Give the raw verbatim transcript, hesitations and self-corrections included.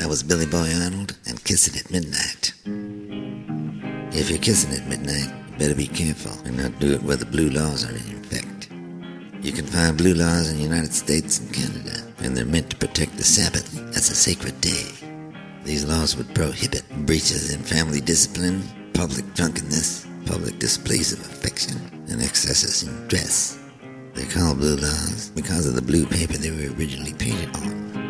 That was Billy Boy Arnold and Kissing at Midnight. If you're kissing at midnight, you better be careful and not do it where the blue laws are in effect. You can find blue laws in the United States and Canada, and they're meant to protect the Sabbath as a sacred day. These laws would prohibit breaches in family discipline, public drunkenness, public displays of affection, and excesses in dress. They're called blue laws because of the blue paper they were originally painted on.